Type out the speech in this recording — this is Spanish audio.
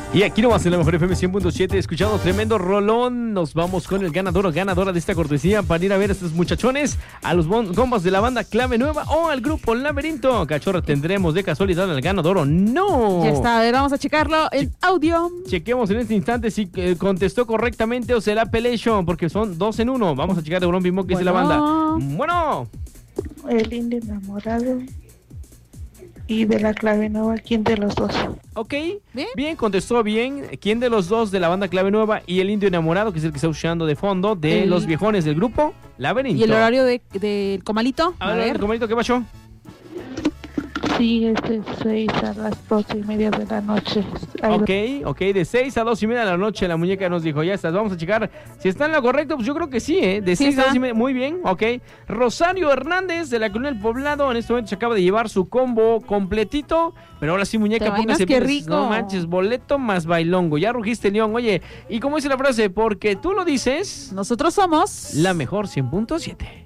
Y aquí nomás en la mejor FM 100.7, escuchando tremendo rolón. Nos vamos con el ganador o ganadora de esta cortesía para ir a ver a estos muchachones, a los gombas de la banda Clave Nueva o al grupo Laberinto. Cachorra, ¿tendremos de casualidad al ganador o no? Ya está, a ver, vamos a checarlo en audio. Chequemos en este instante si contestó correctamente o será Pelation, porque son 2 en 1. Vamos a checar de Bolón Bimbo, que es de la banda. Bueno. El indio enamorado y de la Clave Nueva, ¿quién de los dos? Ok, bien, contestó bien. ¿Quién de los dos de la banda Clave Nueva y el indio enamorado, que es el que está escuchando de fondo, de los viejones del grupo Laberinto? ¿Y el horario del comalito? A ver, el comalito, ¿qué pasó? Sí, es de 6 a las 12:30 de la noche. Ok, de 6 a 2:30 de la noche la muñeca nos dijo, ya estás, vamos a checar si está en lo correcto. Pues yo creo que sí, de 6 a 2:30, muy bien, ok. Rosario Hernández de la Colonia del Poblado en este momento se acaba de llevar su combo completito, pero ahora sí, muñeca, póngase qué rico. No manches, boleto más bailongo, ya rugiste león. Oye, y como dice la frase, porque tú lo dices, nosotros somos la mejor 100.7.